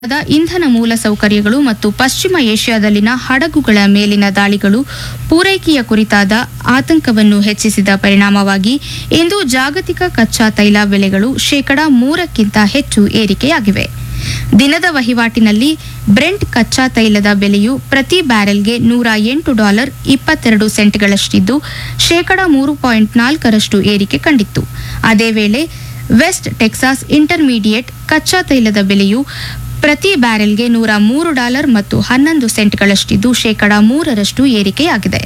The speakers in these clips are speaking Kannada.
ಇಂಧನ ಮೂಲ ಸೌಕರ್ಯಗಳು ಮತ್ತು ಪಶ್ಚಿಮ ಏಷ್ಯಾದಲ್ಲಿನ ಹಡಗುಗಳ ಮೇಲಿನ ದಾಳಿಗಳು ಪೂರೈಕೆಯ ಕುರಿತಾದ ಆತಂಕವನ್ನು ಹೆಚ್ಚಿಸಿದ ಪರಿಣಾಮವಾಗಿ ಇಂದು ಜಾಗತಿಕ ಕಚ್ಚಾ ತೈಲ ಬೆಲೆಗಳು 3% ಹೆಚ್ಚು ಏರಿಕೆಯಾಗಿವೆ. ದಿನದ ವಹಿವಾಟಿನಲ್ಲಿ ಬ್ರೆಂಟ್ ಕಚ್ಚಾ ತೈಲದ ಬೆಲೆಯು ಪ್ರತಿ ಬ್ಯಾರೆಲ್ಗೆ $108.22 3.4% ಏರಿಕೆ ಕಂಡಿತ್ತು. ಅದೇ ವೇಳೆ ವೆಸ್ಟ್ ಟೆಕ್ಸಾಸ್ ಇಂಟರ್ಮೀಡಿಯೇಟ್ ಕಚ್ಚಾ ತೈಲದ ಬೆಲೆಯು ಪ್ರತಿ ಬ್ಯಾರೆಲ್ಗೆ $103 ಮತ್ತು 11 3% ಏರಿಕೆಯಾಗಿದೆ.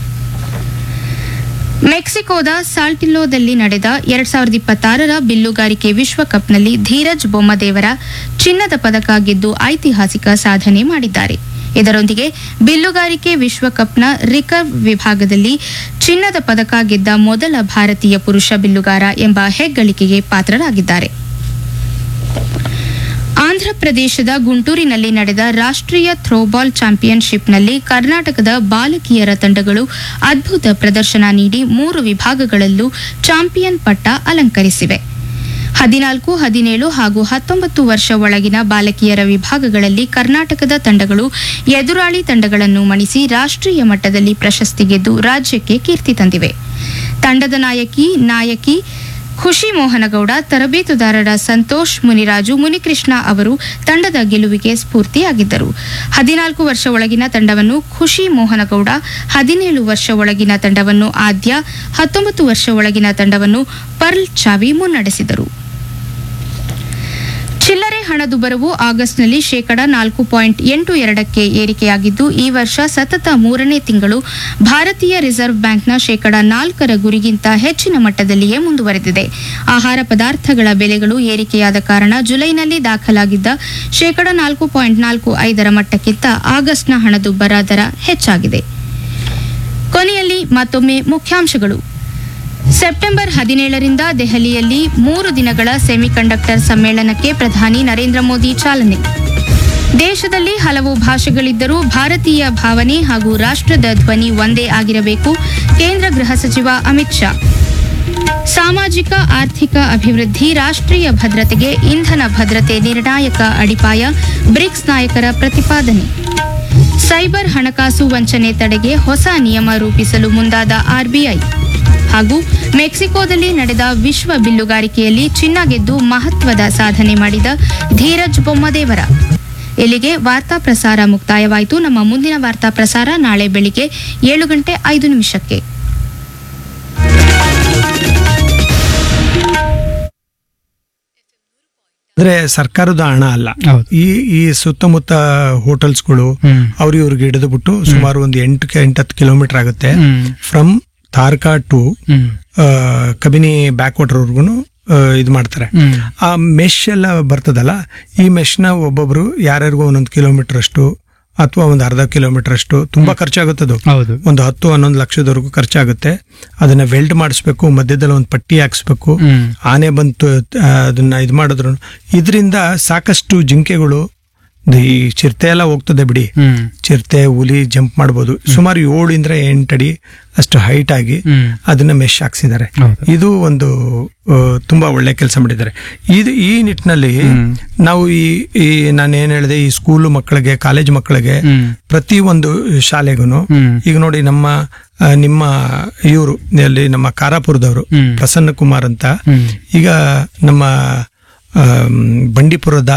ಮೆಕ್ಸಿಕೋದ ಸಾಲ್ಟಿಲ್ಲೋದಲ್ಲಿ ನಡೆದ 2026ರ ಬಿಲ್ಲುಗಾರಿಕೆ ವಿಶ್ವಕಪ್ನಲ್ಲಿ ಧೀರಜ್ ಬೊಮ್ಮದೇವರ ಚಿನ್ನದ ಪದಕ ಗೆದ್ದು ಐತಿಹಾಸಿಕ ಸಾಧನೆ ಮಾಡಿದ್ದಾರೆ. ಇದರೊಂದಿಗೆ ಬಿಲ್ಲುಗಾರಿಕೆ ವಿಶ್ವಕಪ್ನ ರಿಕರ್ವ್ ವಿಭಾಗದಲ್ಲಿ ಚಿನ್ನದ ಪದಕ ಗೆದ್ದ ಮೊದಲ ಭಾರತೀಯ ಪುರುಷ ಬಿಲ್ಲುಗಾರ ಎಂಬ ಹೆಗ್ಗಳಿಕೆಗೆ ಪಾತ್ರರಾಗಿದ್ದಾರೆ. ಆಂಧ್ರಪ್ರದೇಶದ ಗುಂಟೂರಿನಲ್ಲಿ ನಡೆದ ರಾಷ್ಟ್ರೀಯ ಥ್ರೋಬಾಲ್ ಚಾಂಪಿಯನ್ಶಿಪ್ನಲ್ಲಿ ಕರ್ನಾಟಕದ ಬಾಲಕಿಯರ ತಂಡಗಳು ಅದ್ಭುತ ಪ್ರದರ್ಶನ ನೀಡಿ 3 ವಿಭಾಗಗಳಲ್ಲೂ ಚಾಂಪಿಯನ್ ಪಟ್ಟ ಅಲಂಕರಿಸಿವೆ. 14, 17 ಹಾಗೂ 19 ವರ್ಷ ಒಳಗಿನ ಬಾಲಕಿಯರ ವಿಭಾಗಗಳಲ್ಲಿ ಕರ್ನಾಟಕದ ತಂಡಗಳು ಎದುರಾಳಿ ತಂಡಗಳನ್ನು ಮಣಿಸಿ ರಾಷ್ಟ್ರೀಯ ಮಟ್ಟದಲ್ಲಿ ಪ್ರಶಸ್ತಿ ಗೆದ್ದು ರಾಜ್ಯಕ್ಕೆ ಕೀರ್ತಿ ತಂದಿವೆ. ತಂಡದ ನಾಯಕಿ ಖುಷಿ ಮೋಹನಗೌಡ, ತರಬೇತುದಾರರ ಸಂತೋಷ್ ಮುನಿರಾಜು, ಮುನಿಕೃಷ್ಣ ಅವರು ತಂಡದ ಗೆಲುವಿಗೆ ಸ್ಫೂರ್ತಿಯಾಗಿದ್ದರು. 14 ವರ್ಷ ಒಳಗಿನ ತಂಡವನ್ನು ಖುಷಿ ಮೋಹನಗೌಡ, 17 ವರ್ಷ ಒಳಗಿನ ತಂಡವನ್ನು ಆದ್ಯ, 19 ವರ್ಷ ಒಳಗಿನ ತಂಡವನ್ನು ಪರ್ಲ್ ಚಾವಿ ಮುನ್ನಡೆಸಿದರು. ಚಿಲ್ಲರೆ ಹಣದುಬ್ಬರವು ಆಗಸ್ಟ್ನಲ್ಲಿ 4.82% ಏರಿಕೆಯಾಗಿದ್ದು, ಈ ವರ್ಷ ಸತತ 3ನೇ ತಿಂಗಳು ಭಾರತೀಯ ರಿಸರ್ವ್ ಬ್ಯಾಂಕ್ನ 4% ಗುರಿಗಿಂತ ಹೆಚ್ಚಿನ ಮಟ್ಟದಲ್ಲಿಯೇ ಮುಂದುವರೆದಿದೆ. ಆಹಾರ ಪದಾರ್ಥಗಳ ಬೆಲೆಗಳು ಏರಿಕೆಯಾದ ಕಾರಣ ಜುಲೈನಲ್ಲಿ ದಾಖಲಾಗಿದ್ದ 4.45% ಮಟ್ಟಕ್ಕಿಂತ ಆಗಸ್ಟ್ನ ಹಣದುಬ್ಬರ ದರ ಹೆಚ್ಚಾಗಿದೆ. ಕೊನೆಯಲ್ಲಿ ಮತ್ತೊಮ್ಮೆ ಮುಖ್ಯಾಂಶಗಳು. ಸೆಪ್ಟೆಂಬರ್ 17ರಿಂದ ದೆಹಲಿಯಲ್ಲಿ 3 ದಿನಗಳ ಸೆಮಿಕಂಡಕ್ಟರ್ ಸಮ್ಮೇಳನಕ್ಕೆ ಪ್ರಧಾನಿ ನರೇಂದ್ರ ಮೋದಿ ಚಾಲನೆ. ದೇಶದಲ್ಲಿ ಹಲವು ಭಾಷೆಗಳಿದ್ದರೂ ಭಾರತೀಯ ಭಾವನೆ ಹಾಗೂ ರಾಷ್ಟ್ರದ ಧ್ವನಿ ಒಂದೇ ಆಗಿರಬೇಕು, ಕೇಂದ್ರ ಗೃಹ ಸಚಿವ ಅಮಿತ್ ಶಾ. ಸಾಮಾಜಿಕ ಆರ್ಥಿಕ ಅಭಿವೃದ್ಧಿ, ರಾಷ್ಟ್ರೀಯ ಭದ್ರತೆಗೆ ಇಂಧನ ಭದ್ರತೆ ನಿರ್ಣಾಯಕ ಅಡಿಪಾಯ, ಬ್ರಿಕ್ಸ್ ನಾಯಕರ ಪ್ರತಿಪಾದನೆ. ಸೈಬರ್ ಹಣಕಾಸು ವಂಚನೆ ತಡೆಗೆ ಹೊಸ ನಿಯಮ ರೂಪಿಸಲು ಮುಂದಾದ ಆರ್ಬಿಐ. ಹಾಗೂ ಮೆಕ್ಸಿಕೋದಲ್ಲಿ ನಡೆದ ವಿಶ್ವ ಬಿಲ್ಲುಗಾರಿಕೆಯಲ್ಲಿ ಚಿನ್ನ ಗೆದ್ದು ಮಹತ್ವದ ಸಾಧನೆ ಮಾಡಿದ ಧೀರಜ್ ಬೊಮ್ಮದೇವರ. ಇಲ್ಲಿಗೆ ವಾರ್ತಾ ಪ್ರಸಾರ ಮುಕ್ತಾಯವಾಯಿತು. ನಮ್ಮ ಮುಂದಿನ ವಾರ್ತಾ ಪ್ರಸಾರ ನಾಳೆ ಬೆಳಿಗ್ಗೆ 7:05. ಅಂದ್ರೆ ಸರ್ಕಾರದ ಹಣ ಅಲ್ಲ. ಈ ಸುತ್ತಮುತ್ತ ಹೋಟೆಲ್ಸ್ಗಳು ಇವ್ರಿಗೆ ಹಿಡಿದು ಬಿಟ್ಟು ಸುಮಾರು ಒಂದು 8-10 ಕಿಲೋಮೀಟರ್ ಆಗುತ್ತೆ. From ತಾರ್ಕಾ to Kabini back water ವರ್ಗುನು ಇದು ಮಾಡ್ತಾರೆ. ಆ ಮೆಶ್ ಎಲ್ಲ ಬರ್ತದಲ್ಲ, ಈ ಮೆಶ್ ನ ಒಬ್ಬೊಬ್ರು ಯಾರ್ಯಾರಿಗೂ 1 ಕಿಲೋಮೀಟರ್ ಅಷ್ಟು ಅಥವಾ ಒಂದು ಅರ್ಧ ಕಿಲೋಮೀಟರ್ ಅಷ್ಟು ತುಂಬಾ ಖರ್ಚಾಗುತ್ತದು. ಒಂದು 10-11 ಲಕ್ಷದವರೆಗೂ ಖರ್ಚಾಗುತ್ತೆ. ಅದನ್ನ ವೆಲ್ಡ್ ಮಾಡಿಸ್ಬೇಕು, ಮಧ್ಯದಲ್ಲಿ ಒಂದು ಪಟ್ಟಿ ಹಾಕ್ಸ್ಬೇಕು, ಆನೆ ಬಂತು ಅದನ್ನ ಇದು ಮಾಡಿದ್ರು. ಇದರಿಂದ ಸಾಕಷ್ಟು ಜಿಂಕೆಗಳು, ಈ ಚಿರತೆ ಎಲ್ಲ ಹೋಗ್ತದೆ ಬಿಡಿ, ಚಿರತೆ ಹುಲಿ ಜಂಪ್ ಮಾಡ್ಬೋದು. ಸುಮಾರು 7-8 ಅಡಿ ಅಷ್ಟು ಹೈಟ್ ಆಗಿ ಅದನ್ನ ಮೆಶ್ ಹಾಕ್ಸಿದ್ದಾರೆ. ಇದು ಒಂದು ತುಂಬಾ ಒಳ್ಳೆ ಕೆಲಸ ಮಾಡಿದ್ದಾರೆ. ಈ ನಿಟ್ಟಿನಲ್ಲಿ ನಾವು ಈ ನಾನೇನ್ ಹೇಳಿದೆ, ಈ ಸ್ಕೂಲ್ ಮಕ್ಕಳಿಗೆ, ಕಾಲೇಜ್ ಮಕ್ಕಳಿಗೆ, ಪ್ರತಿ ಒಂದು ಶಾಲೆಗೂ ಈಗ ನೋಡಿ ನಿಮ್ಮ ಇವರು ಅಲ್ಲಿ ನಮ್ಮ ಕಾರಾಪುರದವರು ಪ್ರಸನ್ನ ಕುಮಾರ್ ಅಂತ, ಈಗ ನಮ್ಮ ಬಂಡೀಪುರದ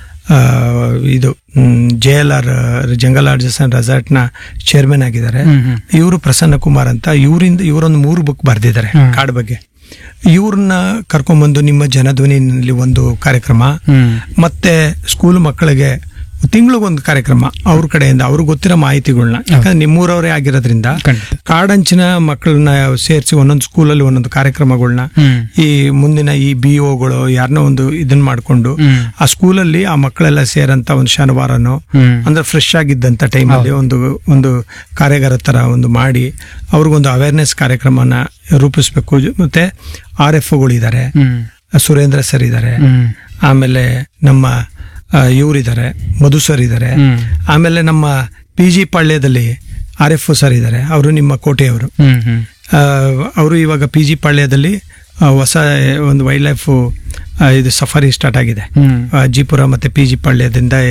ಇದು JLR jungle lodges and resort ನ ಚೇರ್ಮನ್ ಆಗಿದ್ದಾರೆ. ಇವರು ಪ್ರಸನ್ನ ಕುಮಾರ್ ಅಂತ, ಇವರೊಂದು 3 ಬುಕ್ ಬರೆದಿದ್ದಾರೆ ಕಾಡ್ ಬಗ್ಗೆ. ಇವ್ರನ್ನ ಕರ್ಕೊಂಡ್ಬಂದು ನಿಮ್ಮ ಜನಧ್ವನಿನಲ್ಲಿ ಒಂದು ಕಾರ್ಯಕ್ರಮ, ಮತ್ತೆ ಸ್ಕೂಲ್ ಮಕ್ಕಳಿಗೆ ತಿಂಗಳಿಗೊಂದು ಕಾರ್ಯಕ್ರಮ ಅವ್ರ ಕಡೆಯಿಂದ ಅವ್ರಿಗೆ ಗೊತ್ತಿರೋ ಮಾಹಿತಿಗಳನ್ನ, ಯಾಕಂದ್ರೆ ನಿಮ್ಮೂರವರೇ ಆಗಿರೋದ್ರಿಂದ ಕಾಡಂಚಿನ ಮಕ್ಕಳನ್ನ ಸೇರಿಸಿ ಒಂದೊಂದು ಸ್ಕೂಲಲ್ಲಿ ಒಂದೊಂದು ಕಾರ್ಯಕ್ರಮಗಳನ್ನ, ಈ ಮುಂದಿನ ಈ BOಗಳು ಯಾರನ್ನೋ ಒಂದು ಇದನ್ನ ಮಾಡ್ಕೊಂಡು ಆ ಸ್ಕೂಲಲ್ಲಿ ಆ ಮಕ್ಕಳೆಲ್ಲ ಸೇರಂತ ಒಂದು ಶನಿವಾರನೋ ಅಂದ್ರೆ ಫ್ರೆಶ್ ಆಗಿದ್ದಂತ ಟೈಮಲ್ಲಿ ಒಂದು ಕಾರ್ಯಾಗಾರ ತರ ಒಂದು ಮಾಡಿ ಅವ್ರಿಗೊಂದು ಅವೇರ್ನೆಸ್ ಕಾರ್ಯಕ್ರಮನ ರೂಪಿಸ್ಬೇಕು. ಮತ್ತೆ RFOಗಳು ಇದ್ದಾರೆ, ಸುರೇಂದ್ರ ಸರ್ ಇದ್ದಾರೆ, ಆಮೇಲೆ ನಮ್ಮ ಇವರಿದ್ದಾರೆ, ಮಧು ಸರ್ ಇದ್ದಾರೆ, ಆಮೇಲೆ ನಮ್ಮ PG ಪಾಳ್ಯದಲ್ಲಿ RFO ಸರ್ ಇದ್ದಾರೆ, ಅವರು ನಿಮ್ಮ ಕೋಟೆಯವರು. ಅವರು ಇವಾಗ PG ಪಾಳ್ಯದಲ್ಲಿ ಹೊಸ ಒಂದು ವೈಲ್ಡ್ ಲೈಫ್ ಇದು ಸಫಾರಿ ಸ್ಟಾರ್ಟ್ ಆಗಿದೆ. ಜೀಪುರ ಮತ್ತೆ ಪಿ ಜಿ ಪಾಳ್ಯದಿಂದ